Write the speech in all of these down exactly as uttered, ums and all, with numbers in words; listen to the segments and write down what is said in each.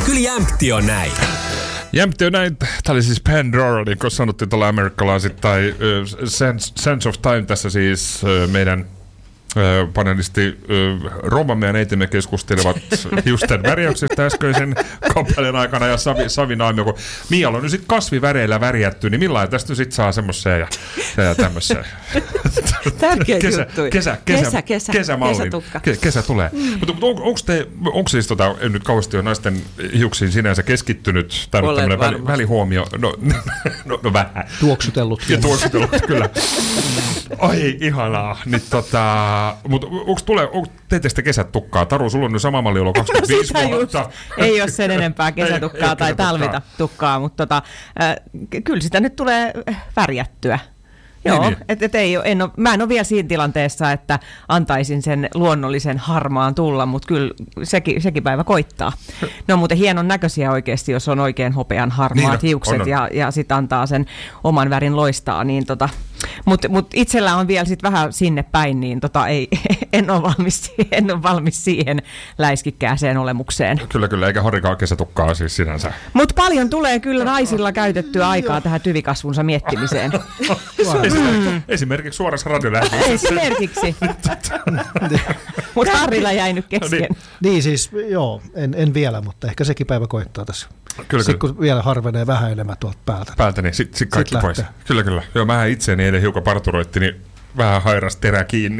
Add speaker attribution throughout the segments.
Speaker 1: Kyllä jämpti on näin.
Speaker 2: Jämpti on näin. Tämä oli siis Pandora, niin kuin sanottiin tuolla amerikkalaisittain. Sense, Sense of Time tässä siis meidän panelisti Romamme ja neitimme keskustelevat hiusten värjäyksestä äskeisen kappaleen aikana ja Savi, Savi Naimio, kun Mialla on nyt sitten kasviväreillä värjätty, niin millainen tästä nyt sitten saa semmoiseen ja, ja tämmöiseen.
Speaker 3: Tärkeä
Speaker 2: kesä,
Speaker 3: juttu.
Speaker 2: Kesä, kesä,
Speaker 3: kesä, kesä,
Speaker 2: kesämallin.
Speaker 3: kesätukka.
Speaker 2: Kesä, kesä tulee. Mm. Mutta on, onko te, onko siis tota, nyt kauheasti jo naisten hiuksiin sinänsä keskittynyt, tai nyt tämmöinen väli, välihuomio, no, no, no vähän.
Speaker 4: Tuoksutellut.
Speaker 2: Ja tuoksutellut, kyllä. Ai, ihanaa. Niin tota... Mutta onko tulee, teette sitä kesätukkaa? Taru, sulla on nyt sama malli ollut kaksikymmentäviisi vuotta.
Speaker 3: Ei ole sen enempää kesätukkaa ei, tai talvita tukkaa, mutta tota, äh, kyllä sitä nyt tulee värjättyä. Joo, niin, et, et ei ole, en ole, mä en ole vielä siinä tilanteessa, että antaisin sen luonnollisen harmaan tulla, mutta kyllä sekin, sekin päivä koittaa. Ne on muuten hienon näköisiä oikeasti, jos on oikein hopean harmaat niin, hiukset on, on. ja, ja sitten antaa sen oman värin loistaa. Niin tota, mutta mut itsellä on vielä sit vähän sinne päin, niin tota, ei, en, ole valmis, en ole valmis siihen läiskikkääseen olemukseen.
Speaker 2: Kyllä, kyllä, eikä horikaan kesätukkaa siis sinänsä.
Speaker 3: Mutta paljon tulee kyllä naisilla käytettyä aikaa tähän tyvikasvunsa miettimiseen.
Speaker 2: Mm. Esimerkiksi suorassa radiolähetyksessä.
Speaker 3: Esimerkiksi. Mutta Harrilla jäi nyt kesken.
Speaker 4: Niin, niin siis, joo, en, en vielä, mutta ehkä sekin päivä koittaa tässä.
Speaker 2: Kyllä,
Speaker 4: sitten kun vielä harvenee vähän enemmän tuolta päältä.
Speaker 2: Päältä, niin sitten sit kaikki
Speaker 4: sit
Speaker 2: pois. Kyllä, kyllä. Joo, mähän itseäni eilen hiukan parturoitti, niin vähän hairas terä kiinni.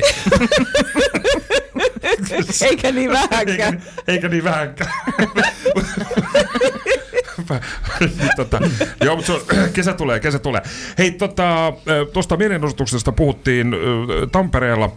Speaker 3: Eikä niin vähänkään.
Speaker 2: Eikä, eikä niin vähänkään. tota, joo, mutta se, kesä tulee, kesä tulee. Hei, tota, tuosta mielenosoituksesta puhuttiin Tampereella.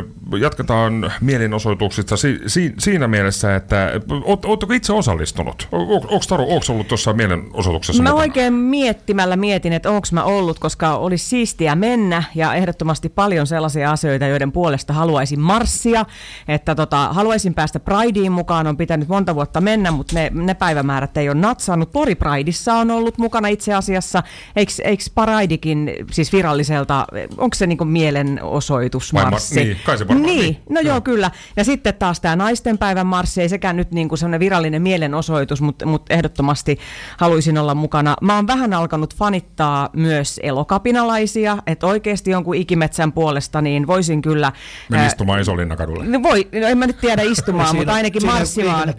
Speaker 2: Jatketaan mielenosoituksista si, si, siinä mielessä, että ootteko itse osallistunut? Onko Taru, onko ollut tuossa mielenosoituksessa
Speaker 3: Mä
Speaker 2: mukana?
Speaker 3: oikein miettimällä mietin, että onko mä ollut, koska olisi siistiä mennä ja ehdottomasti paljon sellaisia asioita, joiden puolesta haluaisin marssia. Että tota, haluaisin päästä Prideen mukaan, on pitänyt monta vuotta mennä, mutta ne, ne päivämäärät ei ole natsannut. Pori Prideissa on ollut mukana itse asiassa. Eikö, eikö Paridikin siis viralliselta, onko se niinku mielenosoitusmarssi?
Speaker 2: Ma- niin, kai se varmaan.
Speaker 3: Niin,
Speaker 2: niin.
Speaker 3: no joo, kyllä. Ja sitten taas tämä naistenpäivän marssi, ei sekään nyt niinku sellainen virallinen mielenosoitus, mutta, mutta ehdottomasti haluaisin olla mukana. Mä oon vähän alkanut fanittaa myös elokapinalaisia, että oikeasti jonkun ikimetsän puolesta, niin voisin kyllä...
Speaker 2: Meni istumaan Isolinnakadulle.
Speaker 3: Voi, no en mä nyt tiedä istumaan, mutta ainakin marssimaan.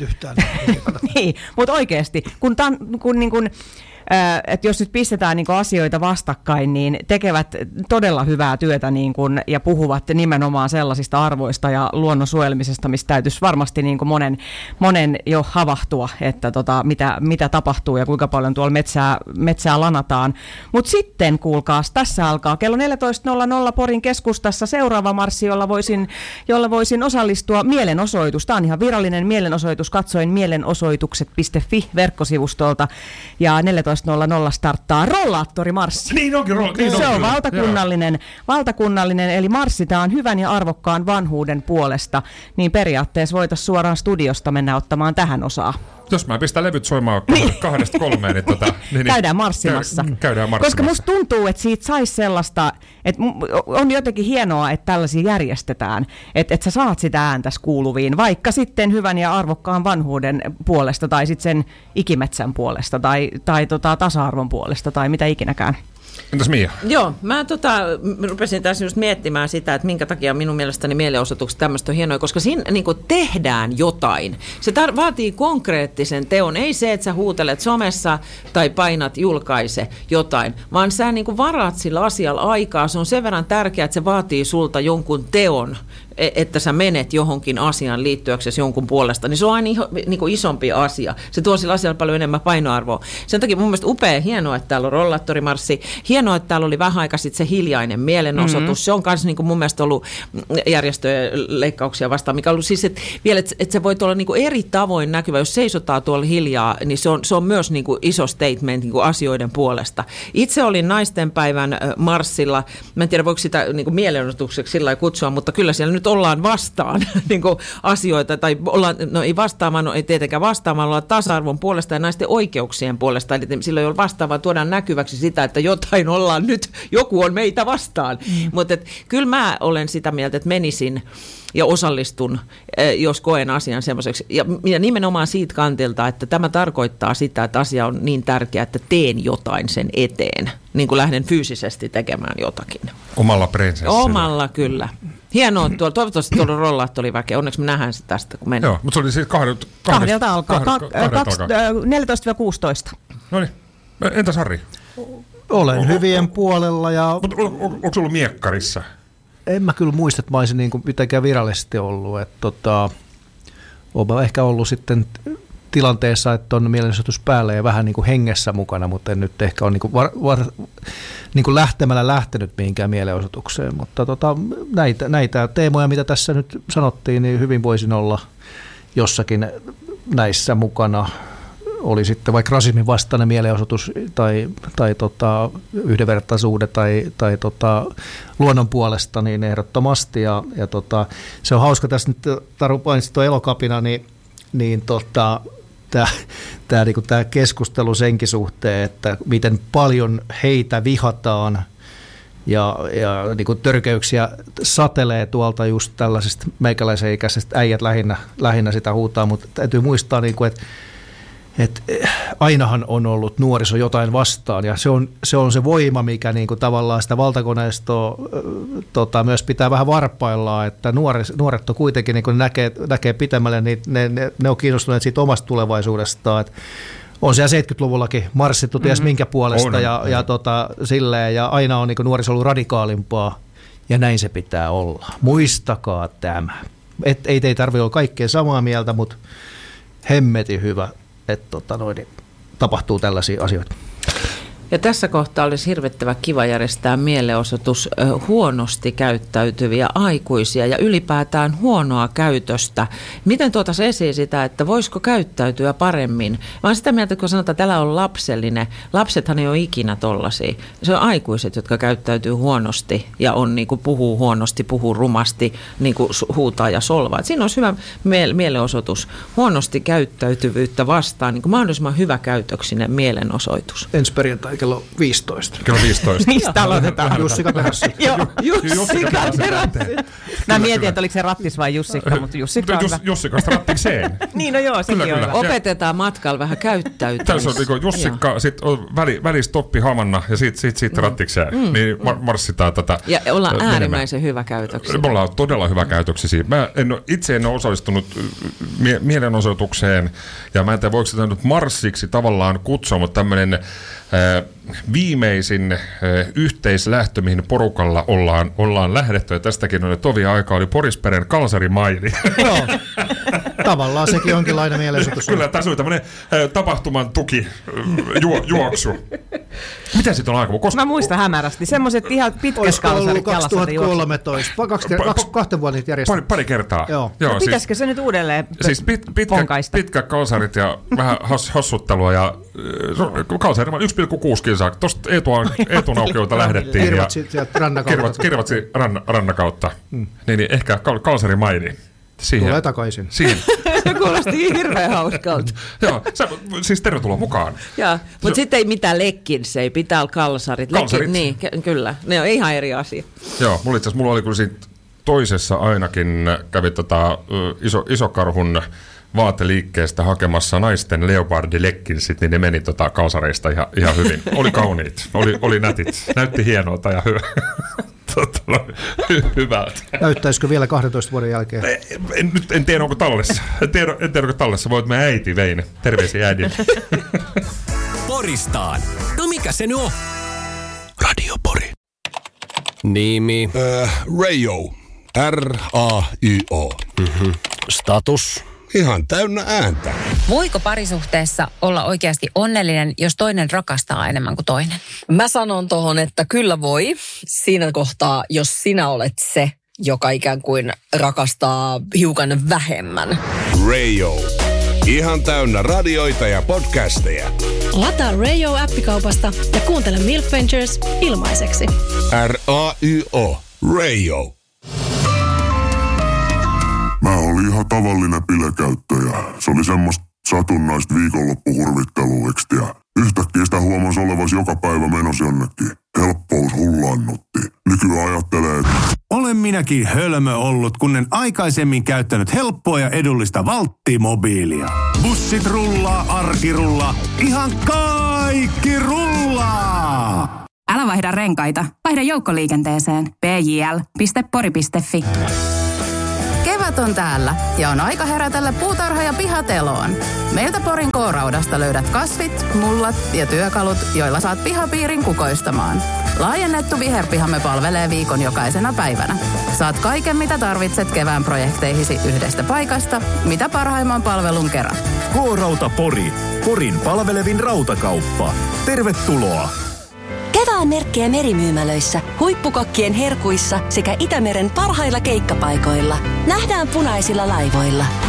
Speaker 3: Niin, mutta oikeasti, kun, tan, kun niin kun, äh, että jos nyt pistetään niin kun asioita vastakkain, niin tekevät todella hyvää työtä niin kun, ja puhuvat nimenomaan sellaisista arvoista ja luonnon suojelmisesta, mistä täytyisi varmasti niin kun monen, monen jo havahtua, että tota, mitä, mitä tapahtuu ja kuinka paljon tuolla metsää, metsää lanataan. Mutta sitten, kuulkaas, tässä alkaa kello neljätoista nolla nolla Porin keskustassa seuraava marssi, jolla voisin, jolla voisin osallistua mielenosoitus. Tämä on ihan virallinen mielenosoitus. Katsoin mielenosoitukset piste fi-verkkosivustolta ja neljätoista nolla nolla starttaa rollaattorimarssi.
Speaker 2: Niin onkin, ro- niin
Speaker 3: se
Speaker 2: onkin,
Speaker 3: on valtakunnallinen, valtakunnallinen, eli marssitaan hyvän ja arvokkaan vanhuuden puolesta, niin periaatteessa voitaisiin suoraan studiosta mennä ottamaan tähän osaa.
Speaker 2: Jos mä pistän levyt soimaan kahdesta kolmeen, niin, tota, niin
Speaker 3: käydään marssimassa.
Speaker 2: Käy, käydään marssimassa.
Speaker 3: Koska musta tuntuu, että siitä saisi sellaista, että on jotenkin hienoa, että tällaisia järjestetään, että, että sä saat sitä ääntäs kuuluviin, vaikka sitten hyvän ja arvokkaan vanhuuden puolesta tai sitten sen ikimetsän puolesta tai, tai tota, tasa-arvon puolesta tai mitä ikinäkään.
Speaker 2: Entäs Mia?
Speaker 5: Joo, mä tota, rupesin tässä just miettimään sitä, että minkä takia minun mielestäni mielenosoitukset tämmöistä on hienoja, koska siinä niin kuin tehdään jotain. Se tar- vaatii konkreettisen teon, ei se, että sä huutelet somessa tai painat julkaise jotain, vaan sä niin kuin varaat sillä asialla aikaa. Se on sen verran tärkeää, että se vaatii sulta jonkun teon, että sä menet johonkin asiaan liittyäksesi jonkun puolesta, niin se on aina iho, niin kuin isompi asia. Se tuo sillä asialla paljon enemmän painoarvoa. Sen takia mun mielestä upea, hienoa, että täällä on rollaattorimarssi. Hienoa, että täällä oli vähän aikaa sitten se hiljainen mielenosoitus. Mm-hmm. Se on myös niin kuin mun mielestä ollut järjestöjen leikkauksia vastaan, mikä on ollut siis, että vielä, että, että se voi olla niin kuin eri tavoin näkyvä. Jos seisotaan tuolla hiljaa, niin se on, se on myös niin kuin iso statement niin kuin asioiden puolesta. Itse olin naistenpäivän marssilla. Mä en tiedä, voiko sitä niin kuin mielenosoitukseksi sillä lailla kutsua, mutta kyllä siellä nyt nyt ollaan vastaan niin kuin asioita, tai ollaan, no ei vastaamaan, no ei tietenkään vastaamaan, ollaan tasa-arvon puolesta ja naisten oikeuksien puolesta, eli silloin ei ole vastaavaa, tuodaan näkyväksi sitä, että jotain ollaan nyt, joku on meitä vastaan. Mm. Mutta kyllä mä olen sitä mieltä, että menisin ja osallistun, jos koen asian semmoiseksi. Ja, ja nimenomaan siitä kantilta, että tämä tarkoittaa sitä, että asia on niin tärkeä, että teen jotain sen eteen. Niin kuin lähden fyysisesti tekemään jotakin.
Speaker 2: Omalla prinsessillä.
Speaker 5: Omalla, kyllä. Hienoa, tuolla, toivottavasti tuolla rollaat oli väkeä. Onneksi me nähdään se tästä, kun mennään.
Speaker 2: Joo, mutta se oli siis kahdelta,
Speaker 3: kahdelta alkaa. neljätoista kuusitoista.
Speaker 2: No niin, entäs Harri?
Speaker 4: Olen o- hyvien o- puolella. Ja...
Speaker 2: Mutta on, on, onko ollut miekkarissa?
Speaker 4: En mä kyllä muista, että mä olisin niin kuin mitenkään virallisesti ollut. Että tota, olen ehkä ollut sitten tilanteessa, että on mielenosoitus päällä ja vähän niin kuin hengessä mukana, mutta en nyt ehkä ole niin kuin var, var, niin kuin lähtemällä lähtenyt mihinkään mielenosoitukseen. Mutta tota, näitä, näitä teemoja, mitä tässä nyt sanottiin, niin hyvin voisin olla jossakin näissä mukana. Oli sitten vaikka rasismin vastainen mielenosoitus tai, tai tota, yhdenvertaisuuden tai, tai tota, luonnon puolesta, niin ehdottomasti. Ja, ja tota, se on hauska tässä nyt, Taru painitsi tuo Elokapina, niin, niin tota, tämä tää, niinku, tää keskustelu senkin suhteen, että miten paljon heitä vihataan ja, ja niinku, törkeyksiä satelee tuolta just tällaisesta meikäläisen ikäisestä äijät lähinnä, lähinnä sitä huutaa, mutta täytyy muistaa, niinku, että Et ainahan on ollut nuoriso jotain vastaan ja se on se, on se voima, mikä niinku tavallaan sitä valtakoneistoa tota, myös pitää vähän varpaillaan, että nuoret, nuoret on kuitenkin niinku näkee, näkee pitemmälle, niin ne, ne, ne on kiinnostuneet siitä omasta tulevaisuudestaan. Et on siellä seitsemänkymmentäluvullakin marssittu ties mm-hmm. minkä puolesta on, ja, ja, tota, silleen, ja aina on niinku nuoriso ollut radikaalimpaa ja näin se pitää olla. Muistakaa tämä. Et, ei ei tarvitse olla kaikkea samaa mieltä, mutta hemmetin hyvä. Että tota, noin, tapahtuu tällaisia asioita.
Speaker 5: Ja tässä kohtaa olisi hirvittävän kiva järjestää mielenosoitus huonosti käyttäytyviä aikuisia ja ylipäätään huonoa käytöstä. Miten tuotaisiin esiin sitä, että voisiko käyttäytyä paremmin? Mä olen sitä mieltä, kun sanotaan, että tällä on lapsellinen. Lapsethan ei ole ikinä tollaisia. Se on aikuiset, jotka käyttäytyy huonosti ja on, niin kuin, puhuu huonosti, puhuu rumasti, niin kuin huutaa ja solvaa. Et siinä olisi hyvä mielenosoitus huonosti käyttäytyvyyttä vastaan, niin kuin mahdollisimman hyvä käytöksinen mielenosoitus.
Speaker 4: Ensi perjantai kello viisitoista.
Speaker 2: Kello viisitoista.
Speaker 3: Mistä aloitetaan?
Speaker 4: Jussika Terassi.
Speaker 3: Joo, Jussika Terassi. Mä mietin, että oliko se rattis vai Jussikka, mutta Jussikka on hyvä.
Speaker 2: Jussikasta rattikseen.
Speaker 3: Niin, no joo, sekin on hyvä.
Speaker 5: Opetetaan matkalla vähän käyttäytymistä.
Speaker 2: Tässä on niin Jussikka, sitten on väli, välistoppi Hamanna ja sitten sit, sit rattikseen. Mm. Niin marssitaan tätä.
Speaker 5: Ja ollaan menemään. Äärimmäisen hyvä käytöksiä.
Speaker 2: Me ollaan todella hyvä käytöksisiä. Mä en ole, itse en ole osallistunut mie- mielenosoitukseen ja mä en tiedä, voiko sitä nyt marssiksi tavallaan kutsua, mutta tämmöinen viimeisin yhteislähtö, mihin porukalla ollaan, ollaan lähdetty, ja tästäkin on tovi aika, oli Porisperen kalsarimaili.
Speaker 4: Joo, tavallaan sekin jonkinlainen mielenosoitus.
Speaker 2: Kyllä, tässä oli tämmöinen tapahtuman tuki juo, juoksu. Mitä sitten on aika? Koska...
Speaker 3: Mä muistan hämärästi. Semmoiset ihan pitkät kalsarit
Speaker 4: kaksituhattakolmetoista. Kaksi, kaksi, kahten vuoden järjestelmä.
Speaker 2: Pari, pari kertaa.
Speaker 4: Joo.
Speaker 3: Joo, no, siis, pitäisikö se nyt uudelleen
Speaker 2: siis pit, pitkä, pitkä kalsarit ja vähän has, hassuttelua ja kalsarit yksi pilkku kuusi kilsaa. Tuosta etunaukeilta lähdettiin.
Speaker 4: Kirvat sitten rannakautta.
Speaker 2: Kirvat ranna, rannakautta. Mm. Niin, niin ehkä kal, kalsarimaili. Siihen.
Speaker 4: Tulee takaisin.
Speaker 5: Se kuulosti hirveän hauskalta.
Speaker 2: Joo, sä, siis tervetuloa mukaan.
Speaker 5: Joo, mutta sitten ei mitään lekkinsei, pitää olla kalsarit.
Speaker 2: Kalsarit?
Speaker 5: Lekki, niin, kyllä. Ne on ihan eri asia.
Speaker 2: Joo, mulla itse asiassa, mulla oli kyllä siinä toisessa ainakin, kävi tota, iso, isokarhun vaateliikkeestä hakemassa naisten leopardilekkinsit, niin ne meni tota kalsareista ihan, ihan hyvin. Oli kauniit, oli, oli nätit, näytti hienolta ja hyvä. Tota, hyvältä.
Speaker 4: Näyttäisikö vielä kahdentoista vuoden jälkeen?
Speaker 2: En, en, nyt en tiedä, onko tallessa. En tiedä, en tiedä onko tallessa. Voit mä äiti vein. Terveisiä äidille.
Speaker 1: Poristaan. No mikä se nyt on? Radio Pori. Nimi.
Speaker 6: Äh, Rayo. R A Y O.
Speaker 1: Mm-hmm. Status.
Speaker 6: Ihan täynnä ääntä.
Speaker 7: Voiko parisuhteessa olla oikeasti onnellinen, jos toinen rakastaa enemmän kuin toinen?
Speaker 8: Mä sanon tohon, että kyllä voi. Siinä kohtaa, jos sinä olet se, joka ikään kuin rakastaa hiukan vähemmän.
Speaker 6: Rayo. Ihan täynnä radioita ja podcasteja.
Speaker 9: Lataa Rayo-appikaupasta ja kuuntele Milk Ventures ilmaiseksi.
Speaker 6: R A Y O. Rayo.
Speaker 10: oli ihan tavallinen bilekäyttäjä. Se oli semmoista satunnaista viikonloppuhurvitteluekstiä. Yhtäkkiä sitä huomasi olevasi joka päivä menossa jonnekin. Helppous hullannutti. Nykyään ajattelee, että...
Speaker 11: Olen minäkin hölmö ollut, kun en aikaisemmin käyttänyt helppoa ja edullista Valtti-mobiilia. Bussit rullaa, arki rullaa, ihan kaikki rullaa!
Speaker 12: Älä vaihda renkaita, vaihda joukkoliikenteeseen. p j l piste pori piste f i. Kevät on täällä ja on aika herätellä puutarha- ja pihateloon. Meiltä Porin K-raudasta löydät kasvit, mullat ja työkalut, joilla saat pihapiirin kukoistamaan. Laajennettu viherpihamme palvelee viikon jokaisena päivänä. Saat kaiken, mitä tarvitset kevään projekteihisi yhdestä paikasta, mitä parhaimman palvelun kerran.
Speaker 13: K-rauta Pori. Porin palvelevin rautakauppa. Tervetuloa!
Speaker 14: Kevään merkkejä merimyymälöissä, huippukokkien herkuissa sekä Itämeren parhailla keikkapaikoilla. Nähdään punaisilla laivoilla.